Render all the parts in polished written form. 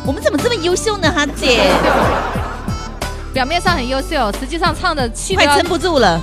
我们怎么这么优秀呢，哈姐？ 表面上很优秀，实际上唱的气快撑不住了。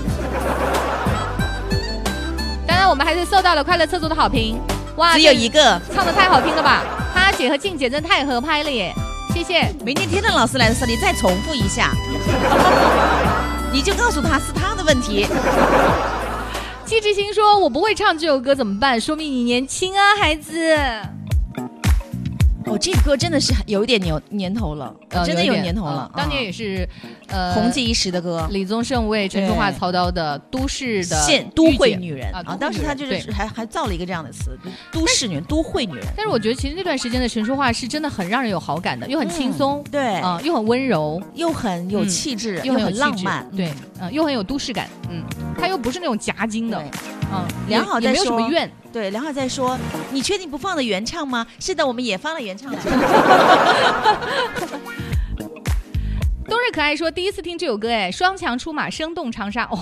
当然，我们还是受到了快乐车主的好评。哇， 只有一个， 唱的太好听了吧！哈姐和静姐真的太合拍了耶，谢谢。 明天天正老师来的时候，你再重复一下，你就告诉他是他的问题。 季志新说：“我不会唱这首歌怎么办？说明你年轻啊，孩子。” 哦，这个歌真的是有一点年头了，真的有年头了。 当年也是， 红极一时的歌。 李宗盛为陈淑桦操刀的都市的都会女人啊， 当时他就是还造了一个这样的词，都市女人、都会女人。 但是我觉得其实那段时间的陈淑桦是真的很让人有好感的，又很轻松， 对， 又很温柔， 又很有气质， 又很浪漫， 对，又很有都市感，他又不是那种夹金的， 良好在说， 也没有什么怨。 对，良好在说，你确定不放了原唱吗？是的，我们也放了原唱了。 冬日可爱说，第一次听这首歌，哎，双强出马，生动长沙，哦，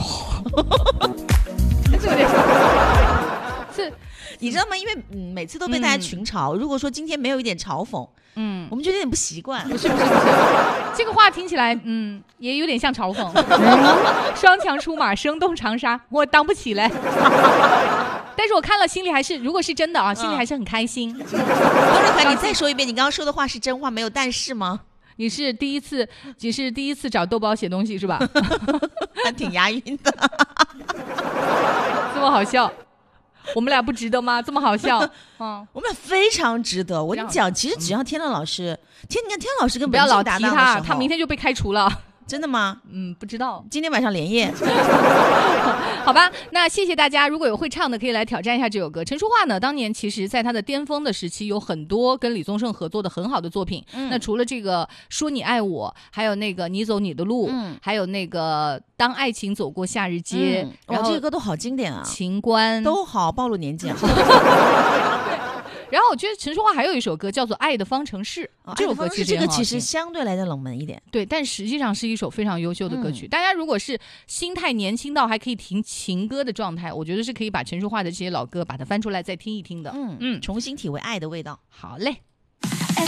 这有点是， 你知道吗？因为每次都被大家群嘲，如果说今天没有一点嘲讽，我们觉得有点不习惯。 不是，这个话听起来，也有点像嘲讽。双强出马，生动长沙，我当不起来。但是我看了，心里还是，如果是真的啊，心里还是很开心。 冬日可爱，你再说一遍，你刚刚说的话是真话，没有但是吗？ 你是第一次找豆包写东西是吧？ 还挺押韵的， 这么好笑。我们俩不值得吗？这么好笑， 我们俩非常值得。我跟你讲，其实只要天乐老师，你看天乐老师跟不要老提他， 他明天就被开除了。 真的吗？ 不知道。 今天晚上连夜。 好吧，那谢谢大家。如果有会唱的，可以来挑战一下这首歌。陈淑桦呢，当年其实在她的巅峰的时期，有很多跟李宗盛合作的很好的作品。那除了这个说你爱我，还有那个你走你的路，还有那个当爱情走过夏日街，然后这个歌都好经典啊， 情关都好暴露年纪啊。 然后我觉得陈淑桦还有一首歌叫做《爱的方程式》，这首歌其实这个其实相对来讲冷门一点， 对，但实际上是一首非常优秀的歌曲。大家如果是心态年轻到还可以听情歌的状态，我觉得是可以把陈淑桦的这些老歌把它翻出来再听一听的， 重新体会爱的味道。 好嘞。